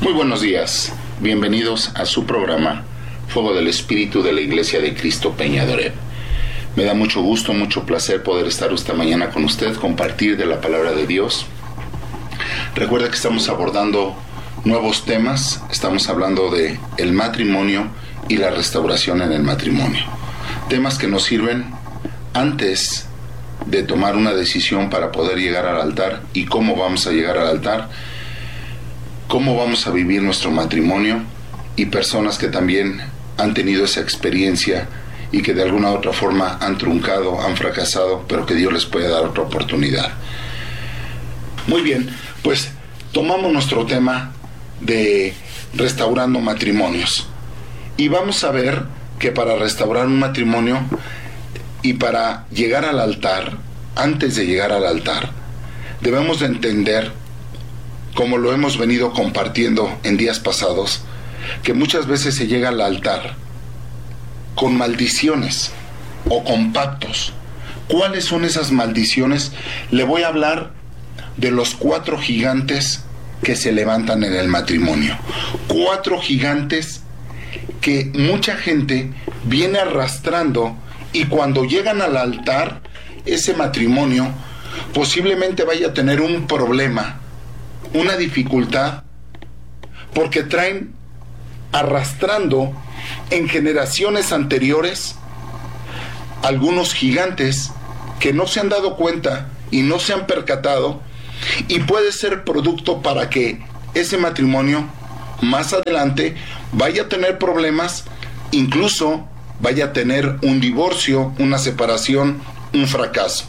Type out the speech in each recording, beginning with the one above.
Muy buenos días, bienvenidos a su programa Fuego del Espíritu de la Iglesia de Cristo Peña de Oreb. Me da mucho gusto, mucho placer poder estar esta mañana con usted, compartir de la palabra de Dios. Recuerda que estamos abordando nuevos temas, estamos hablando de el matrimonio y la restauración en el matrimonio. Temas que nos sirven antes de tomar una decisión para poder llegar al altar y cómo vamos a llegar al altar, cómo vamos a vivir nuestro matrimonio, y personas que también han tenido esa experiencia y que de alguna u otra forma han truncado, han fracasado, pero que Dios les puede dar otra oportunidad. Muy bien, pues tomamos nuestro tema de restaurando matrimonios y vamos a ver que para restaurar un matrimonio y para llegar al altar, antes de llegar al altar, debemos de entender, como lo hemos venido compartiendo en días pasados, que muchas veces se llega al altar con maldiciones o con pactos. ¿Cuáles son esas maldiciones? Le voy a hablar de los 4 gigantes que se levantan en el matrimonio. 4 gigantes que mucha gente viene arrastrando, y cuando llegan al altar, ese matrimonio posiblemente vaya a tener un problema, una dificultad, porque traen arrastrando en generaciones anteriores algunos gigantes que no se han dado cuenta y no se han percatado, y puede ser producto para que ese matrimonio más adelante vaya a tener problemas, incluso vaya a tener un divorcio, una separación, un fracaso.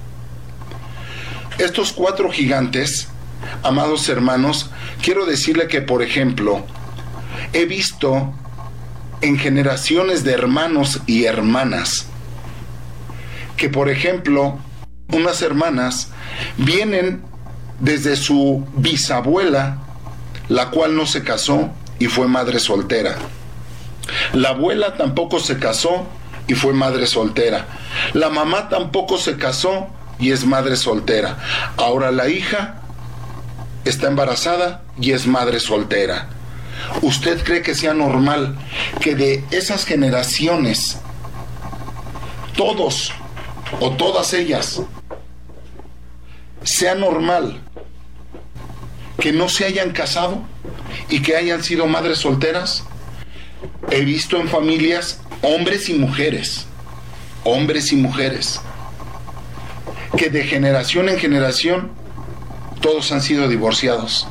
Estos 4 gigantes, amados hermanos, quiero decirle que, por ejemplo, he visto en generaciones de hermanos y hermanas que, por ejemplo, unas hermanas vienen desde su bisabuela, la cual no se casó y fue madre soltera. La abuela tampoco se casó y fue madre soltera. La mamá tampoco se casó y es madre soltera. Ahora la hija está embarazada y es madre soltera. ¿Usted cree que sea normal que de esas generaciones todos o todas ellas sea normal que no se hayan casado y que hayan sido madres solteras? He visto en familias hombres y mujeres, que de generación en generación todos han sido divorciados.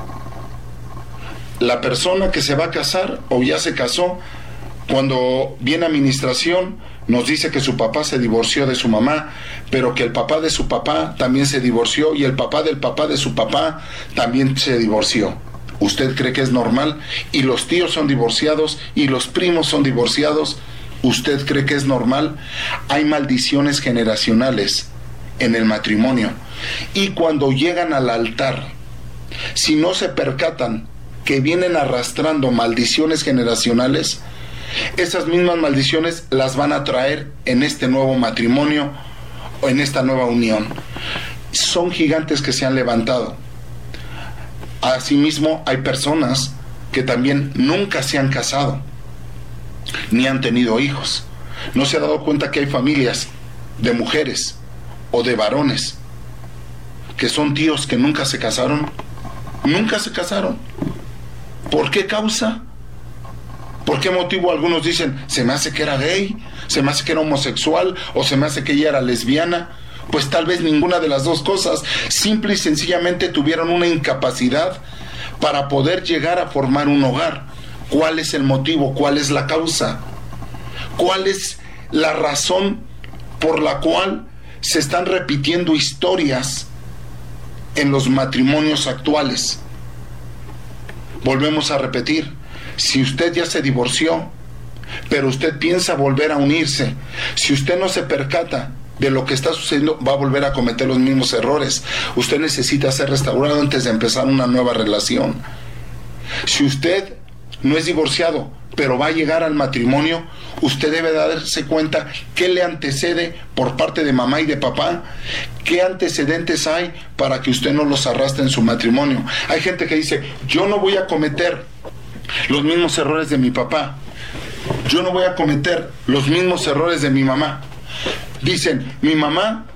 La persona que se va a casar o ya se casó, cuando viene a administración, nos dice que su papá se divorció de su mamá, pero que el papá de su papá también se divorció y el papá de su papá también se divorció. ¿Usted cree que es normal? Y los tíos son divorciados y los primos son divorciados. ¿Usted cree que es normal? Hay maldiciones generacionales en el matrimonio, y cuando llegan al altar, si no se percatan que vienen arrastrando maldiciones generacionales, esas mismas maldiciones las van a traer en este nuevo matrimonio o en esta nueva unión. Son gigantes que se han levantado. Asimismo, hay personas que también nunca se han casado ni han tenido hijos. ¿No se ha dado cuenta que hay familias de mujeres o de varones que son tíos que nunca se casaron? Nunca se casaron. ¿Por qué causa? ¿Por qué motivo? Algunos dicen, se me hace que era gay, se me hace que era homosexual, o se me hace que ella era lesbiana. Pues tal vez ninguna de las dos cosas. Simple y sencillamente tuvieron una incapacidad para poder llegar a formar un hogar. ¿Cuál es el motivo? ¿Cuál es la causa? ¿Cuál es la razón por la cual se están repitiendo historias en los matrimonios actuales? Volvemos a repetir, si usted ya se divorció, pero usted piensa volver a unirse, si usted no se percata de lo que está sucediendo, va a volver a cometer los mismos errores. Usted necesita ser restaurado antes de empezar una nueva relación. Si usted no es divorciado, pero va a llegar al matrimonio, usted debe darse cuenta qué le antecede por parte de mamá y de papá, qué antecedentes hay para que usted no los arrastre en su matrimonio. Hay gente que dice, yo no voy a cometer los mismos errores de mi papá, yo no voy a cometer los mismos errores de mi mamá. Dicen, mi mamá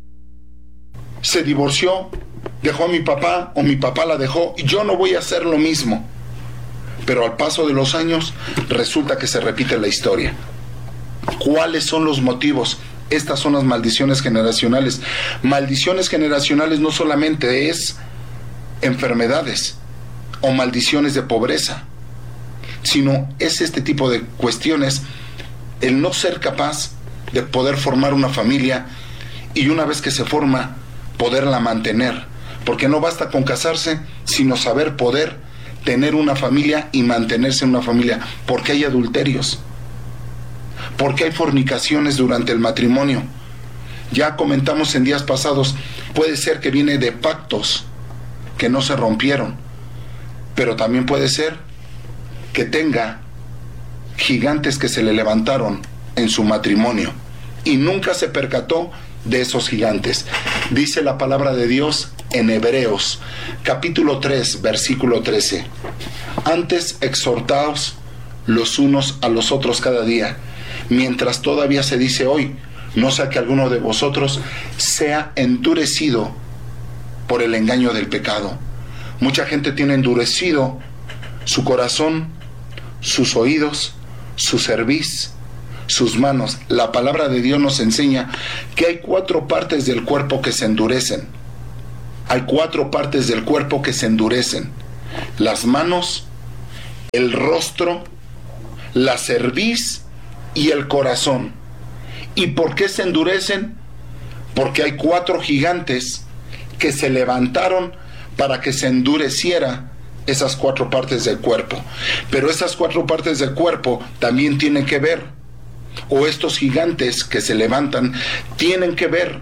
se divorció, dejó a mi papá, o mi papá la dejó, y yo no voy a hacer lo mismo. Pero al paso de los años resulta que se repite la historia. ¿Cuáles son los motivos? Estas son las maldiciones generacionales. Maldiciones generacionales no solamente es enfermedades o maldiciones de pobreza, sino es este tipo de cuestiones, el no ser capaz de poder formar una familia, y una vez que se forma, poderla mantener. Porque no basta con casarse, sino saber poder tener una familia y mantenerse en una familia. Porque hay adulterios, porque hay fornicaciones durante el matrimonio. Ya comentamos en días pasados, puede ser que viene de pactos que no se rompieron, pero también puede ser que tenga gigantes que se le levantaron en su matrimonio y nunca se percató de esos gigantes. Dice la palabra de Dios en Hebreos, capítulo 3, versículo 13. Antes exhortaos los unos a los otros cada día, mientras todavía se dice hoy, no sea que alguno de vosotros sea endurecido por el engaño del pecado. Mucha gente tiene endurecido su corazón, sus oídos, su cerviz, sus manos. La palabra de Dios nos enseña que hay 4 partes del cuerpo que se endurecen. Hay 4 partes del cuerpo que se endurecen: las manos, el rostro, la cerviz y el corazón. ¿Y por qué se endurecen? Porque hay 4 gigantes que se levantaron para que se endureciera esas 4 partes del cuerpo. Pero esas 4 partes del cuerpo también tienen que ver, o estos gigantes que se levantan tienen que ver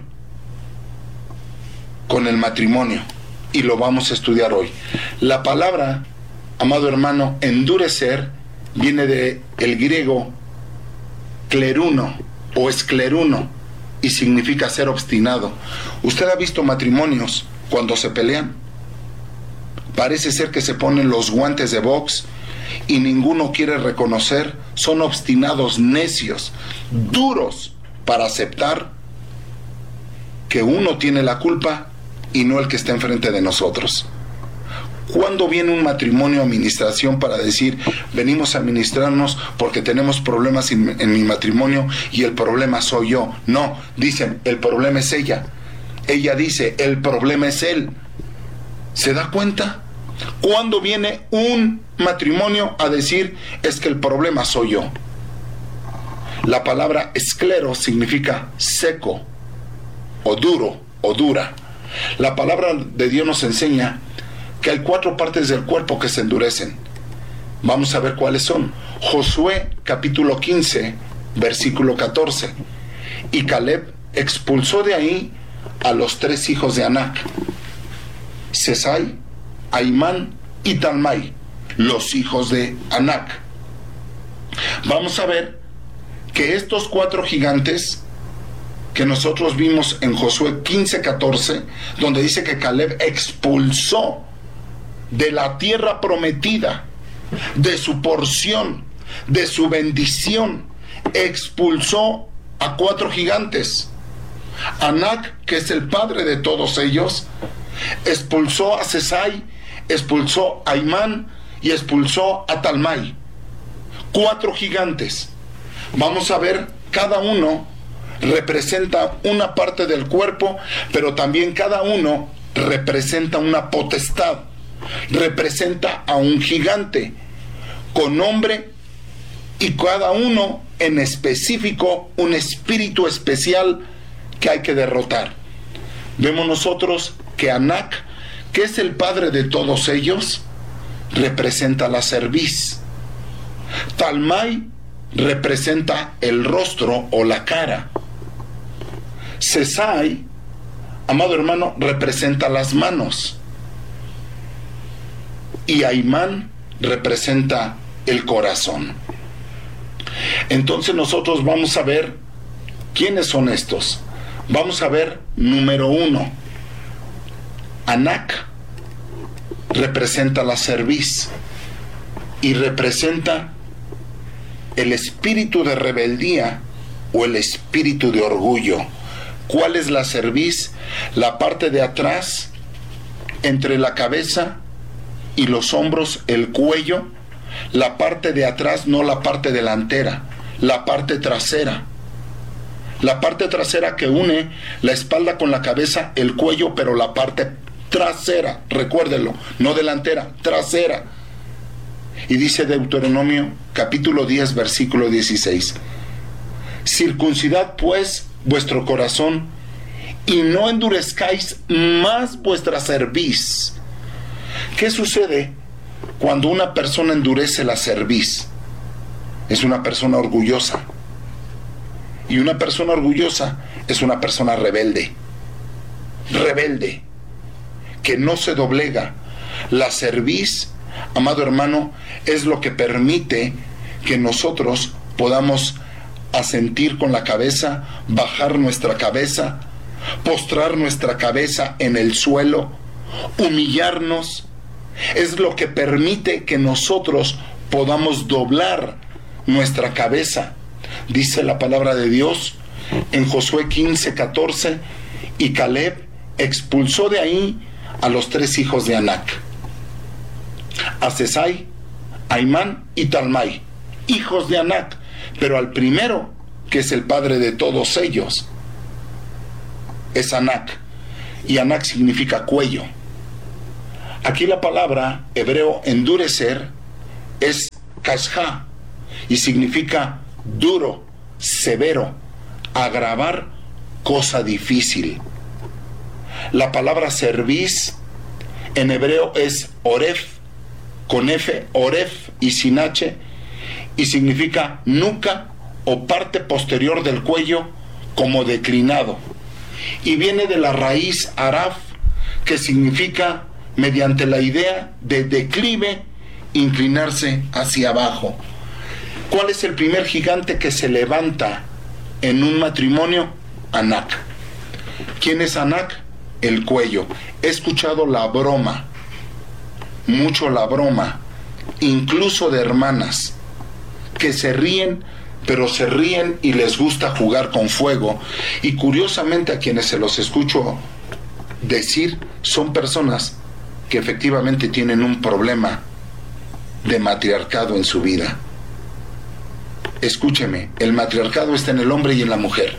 con el matrimonio, y lo vamos a estudiar hoy. La palabra, amado hermano, endurecer, viene de el griego cleruno o escleruno, y significa ser obstinado. ¿Usted ha visto matrimonios cuando se pelean? Parece ser que se ponen los guantes de box y ninguno quiere reconocer. Son obstinados, necios, duros para aceptar que uno tiene la culpa y no el que está enfrente de nosotros. ¿Cuándo viene un matrimonio a administración para decir, venimos a administrarnos porque tenemos problemas en mi matrimonio y el problema soy yo? No, dicen, el problema es ella. Ella dice, el problema es él. ¿Se da cuenta? ¿Cuándo viene un matrimonio a decir, es que el problema soy yo? La palabra esclero significa seco, o duro, o dura. La palabra de Dios nos enseña que hay 4 partes del cuerpo que se endurecen. Vamos a ver cuáles son. Josué capítulo 15, versículo 14. Y Caleb expulsó de ahí a los 3 hijos de Anac, Sesai, Aimán y Talmai, los hijos de Anac. Vamos a ver que estos 4 gigantes que nosotros vimos en Josué 15:14, donde dice que Caleb expulsó de la tierra prometida, de su porción, de su bendición, expulsó a 4 gigantes. Anac, que es el padre de todos ellos, expulsó a Sesai, expulsó a Aimán y expulsó a Talmai. 4 gigantes. Vamos a ver, cada uno representa una parte del cuerpo, pero también cada uno representa una potestad, representa a un gigante con nombre, y cada uno en específico un espíritu especial que hay que derrotar. Vemos nosotros que Anac, que es el padre de todos ellos, representa la cerviz. Talmai representa el rostro o la cara. Sesai, amado hermano, representa las manos. Y Aimán representa el corazón. Entonces nosotros vamos a ver quiénes son estos. Vamos a ver, número 1, Anak representa la cerviz y representa el espíritu de rebeldía o el espíritu de orgullo. ¿Cuál es la cerviz? La parte de atrás, entre la cabeza y los hombros, el cuello. La parte de atrás, no la parte delantera, la parte trasera. La parte trasera que une la espalda con la cabeza, el cuello, pero la parte trasera, recuérdenlo, no delantera, trasera. Y dice Deuteronomio capítulo 10, versículo 16: circuncidad pues vuestro corazón y no endurezcáis más vuestra cerviz. ¿Qué sucede cuando una persona endurece la cerviz? Es una persona orgullosa. Y una persona orgullosa es una persona rebelde. Rebelde, que no se doblega. La cerviz, amado hermano, es lo que permite que nosotros podamos asentir con la cabeza, bajar nuestra cabeza, postrar nuestra cabeza en el suelo, humillarnos. Es lo que permite que nosotros podamos doblar nuestra cabeza. Dice la palabra de Dios en Josué 15:14, y Caleb expulsó de ahí a los 3 hijos de Anak, a Sesai, Aimán y Talmai, hijos de Anak, pero al primero, que es el padre de todos ellos, es Anak, y Anak significa cuello. Aquí la palabra hebreo endurecer es kashá y significa duro, severo, agravar, cosa difícil. La palabra cerviz en hebreo es oref, con F, oref y sin H, y significa nuca o parte posterior del cuello como declinado. Y viene de la raíz araf, que significa mediante la idea de declive, inclinarse hacia abajo. ¿Cuál es el primer gigante que se levanta en un matrimonio? Anak. ¿Quién es Anak? El cuello. He escuchado la broma, mucho la broma, incluso de hermanas, que se ríen, pero se ríen y les gusta jugar con fuego. Y curiosamente a quienes se los escucho decir son personas que efectivamente tienen un problema de matriarcado en su vida. Escúcheme, el matriarcado está en el hombre y en la mujer.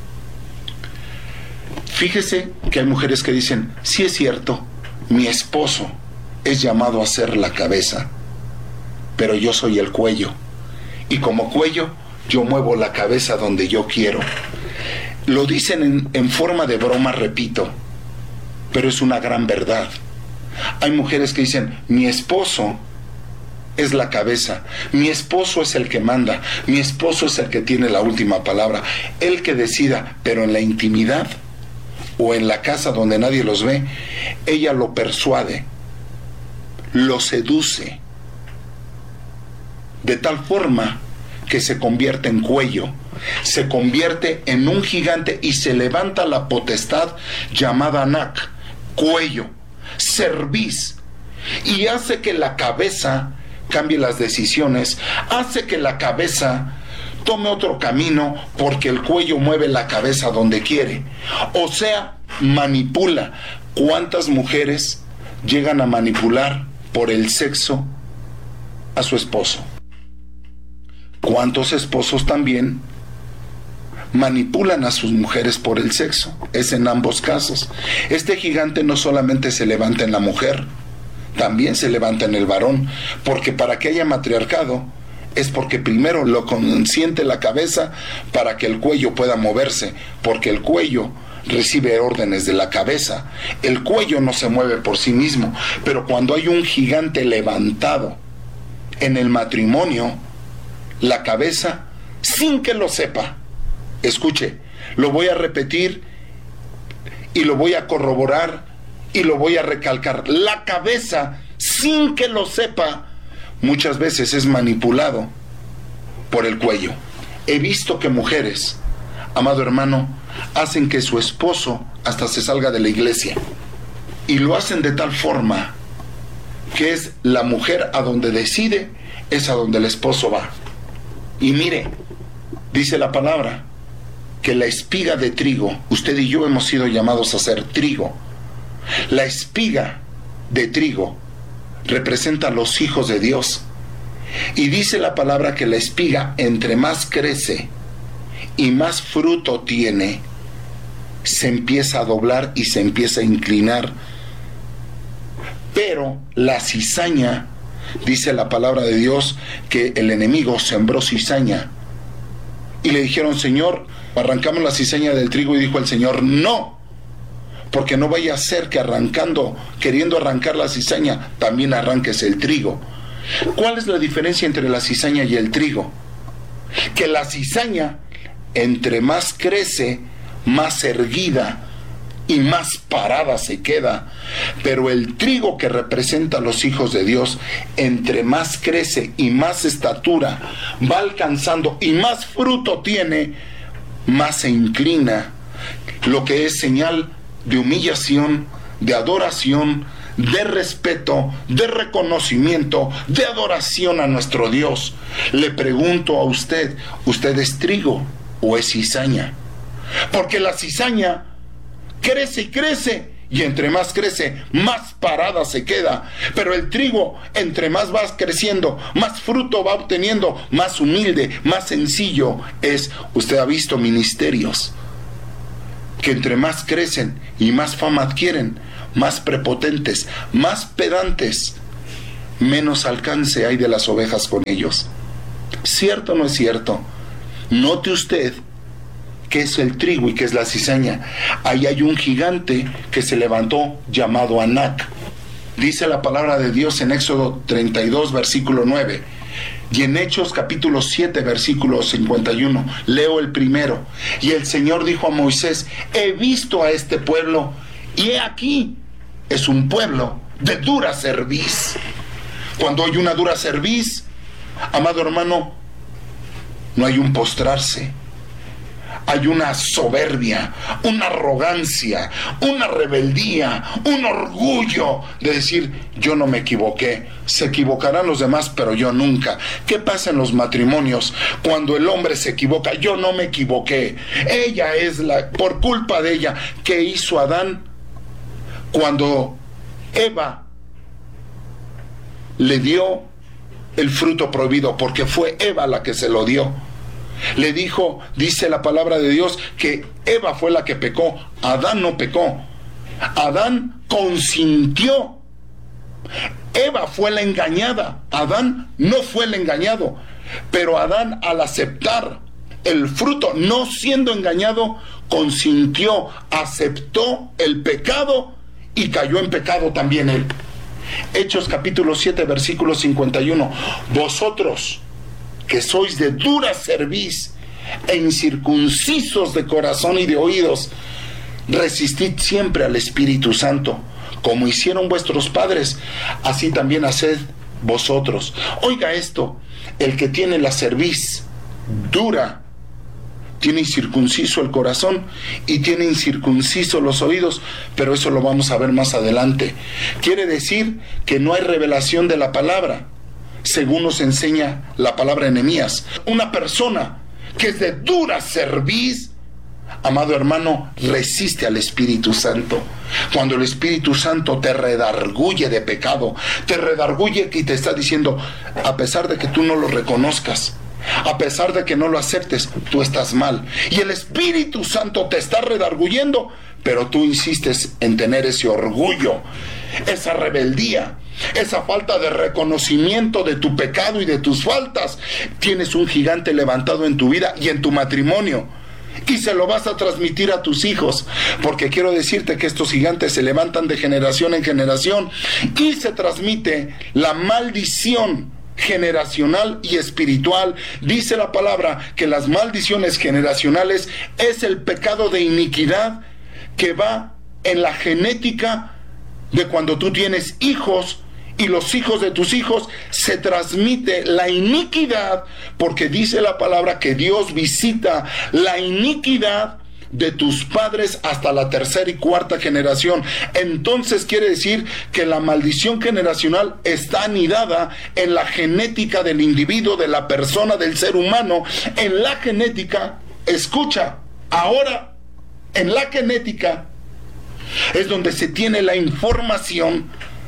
Fíjese que hay mujeres que dicen, sí es cierto, mi esposo es llamado a ser la cabeza, pero yo soy el cuello, y como cuello yo muevo la cabeza donde yo quiero. Lo dicen en forma de broma, repito, pero es una gran verdad. Hay mujeres que dicen, mi esposo es la cabeza, mi esposo es el que manda, mi esposo es el que tiene la última palabra, el que decida, pero en la intimidad o en la casa donde nadie los ve, ella lo persuade, lo seduce, de tal forma que se convierte en cuello, se convierte en un gigante y se levanta la potestad llamada Anak, cuello, cerviz, y hace que la cabeza cambie las decisiones, hace que la cabeza tome otro camino, porque el cuello mueve la cabeza donde quiere, o sea, manipula. ¿Cuántas mujeres llegan a manipular por el sexo a su esposo? ¿Cuántos esposos también manipulan a sus mujeres por el sexo? Es en ambos casos. Este gigante no solamente se levanta en la mujer, también se levanta en el varón, porque para que haya matriarcado es porque primero lo consiente la cabeza para que el cuello pueda moverse, porque el cuello recibe órdenes de la cabeza. El cuello no se mueve por sí mismo, pero cuando hay un gigante levantado en el matrimonio, la cabeza, sin que lo sepa, escuche, lo voy a repetir y lo voy a corroborar y lo voy a recalcar, la cabeza, sin que lo sepa, muchas veces es manipulado por el cuello. He visto que mujeres, amado hermano, hacen que su esposo hasta se salga de la iglesia. Y lo hacen de tal forma que es la mujer a donde decide, es a donde el esposo va. Y mire, dice la palabra, que la espiga de trigo, usted y yo hemos sido llamados a ser trigo. La espiga de trigo representa a los hijos de Dios. Y dice la palabra que la espiga, entre más crece y más fruto tiene, se empieza a doblar y se empieza a inclinar. Pero la cizaña, dice la palabra de Dios, que el enemigo sembró cizaña. Y le dijeron, Señor, arrancamos la cizaña del trigo, y dijo el Señor, no, porque no vaya a ser que queriendo arrancar la cizaña, también arranques el trigo. ¿Cuál es la diferencia entre la cizaña y el trigo? Que la cizaña, entre más crece, más erguida y más parada se queda. Pero el trigo, que representa a los hijos de Dios, entre más crece y más estatura va alcanzando y más fruto tiene, más se inclina, lo que es señal de humillación, de adoración, de respeto, de reconocimiento, de adoración a nuestro Dios. Le pregunto a usted, ¿usted es trigo o es cizaña? Porque la cizaña crece y crece, y entre más crece, más parada se queda. Pero el trigo, entre más va creciendo, más fruto va obteniendo, más humilde, más sencillo es. Usted ha visto ministerios que entre más crecen y más fama adquieren, más prepotentes, más pedantes, menos alcance hay de las ovejas con ellos. ¿Cierto o no es cierto? Note usted que es el trigo y que es la cizaña. Ahí hay un gigante que se levantó llamado Anac. Dice la palabra de Dios en Éxodo 32, versículo 9. Y en Hechos capítulo 7, versículo 51, leo el primero. Y el Señor dijo a Moisés, he visto a este pueblo, y he aquí, es un pueblo de dura cerviz. Cuando hay una dura cerviz, amado hermano, no hay un postrarse. Hay una soberbia, una arrogancia, una rebeldía, un orgullo de decir, yo no me equivoqué. Se equivocarán los demás, pero yo nunca. ¿Qué pasa en los matrimonios cuando el hombre se equivoca? Yo no me equivoqué. Ella es por culpa de ella. ¿Qué hizo Adán cuando Eva le dio el fruto prohibido? Porque fue Eva la que se lo dio. Le dijo, dice la palabra de Dios, que Eva fue la que pecó, Adán no pecó. Adán consintió. Eva fue la engañada, Adán no fue el engañado. Pero Adán, al aceptar el fruto, no siendo engañado, consintió, aceptó el pecado y cayó en pecado también él. Hechos capítulo 7, versículo 51. Vosotros, que sois de dura cerviz e incircuncisos de corazón y de oídos, resistid siempre al Espíritu Santo, como hicieron vuestros padres, así también haced vosotros. Oiga esto, el que tiene la cerviz dura, tiene incircunciso el corazón y tiene incircunciso los oídos, pero eso lo vamos a ver más adelante. Quiere decir que no hay revelación de la palabra, según nos enseña la palabra en Nehemías. Una persona que es de dura cerviz, amado hermano, resiste al Espíritu Santo. Cuando el Espíritu Santo te redarguye de pecado, te redarguye y te está diciendo, a pesar de que tú no lo reconozcas, a pesar de que no lo aceptes, tú estás mal. Y el Espíritu Santo te está redarguyendo, pero tú insistes en tener ese orgullo, esa rebeldía, esa falta de reconocimiento de tu pecado y de tus faltas. Tienes un gigante levantado en tu vida y en tu matrimonio, y se lo vas a transmitir a tus hijos, porque quiero decirte que estos gigantes se levantan de generación en generación y se transmite la maldición generacional y espiritual. Dice la palabra que las maldiciones generacionales es el pecado de iniquidad que va en la genética de cuando tú tienes hijos y los hijos de tus hijos se transmite la iniquidad, porque dice la palabra que Dios visita la iniquidad de tus padres hasta la tercera y cuarta generación. Entonces quiere decir que la maldición generacional está anidada en la genética del individuo, de la persona, del ser humano. En la genética, escucha, ahora en la genética es donde se tiene la información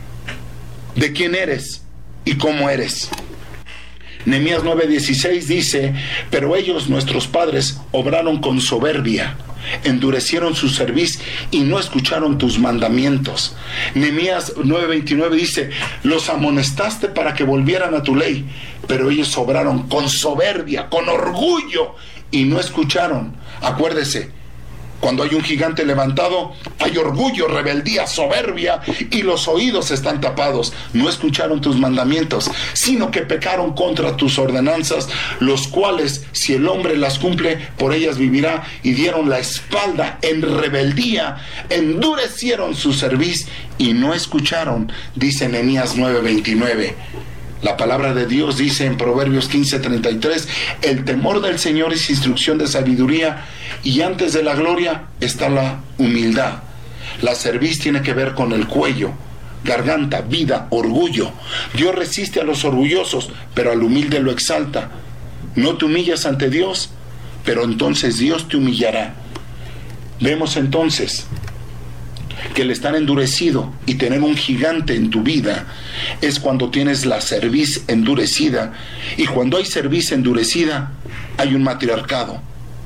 de quién eres y cómo eres. Nehemías 9:16 dice: pero ellos, nuestros padres, obraron con soberbia, endurecieron su cerviz y no escucharon tus mandamientos. Nehemías 9:29 dice: los amonestaste para que volvieran a tu ley, pero ellos obraron con soberbia, con orgullo, y no escucharon. Acuérdese, cuando hay un gigante levantado, hay orgullo, rebeldía, soberbia, y los oídos están tapados. No escucharon tus mandamientos, sino que pecaron contra tus ordenanzas, los cuales, si el hombre las cumple, por ellas vivirá, y dieron la espalda en rebeldía, endurecieron su cerviz y no escucharon, dice Nehemías 9:29. La palabra de Dios dice en Proverbios 15:33: el temor del Señor es instrucción de sabiduría, y antes de la gloria está la humildad. La cerviz tiene que ver con el cuello, garganta, vida, orgullo. Dios resiste a los orgullosos, pero al humilde lo exalta. No te humillas ante Dios, pero entonces Dios te humillará. Vemos entonces que el estar endurecido y tener un gigante en tu vida es cuando tienes la cerviz endurecida, y cuando hay cerviz endurecida hay un matriarcado,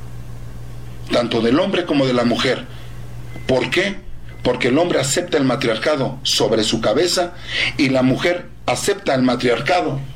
tanto del hombre como de la mujer. ¿Por qué? Porque el hombre acepta el matriarcado sobre su cabeza y la mujer acepta el matriarcado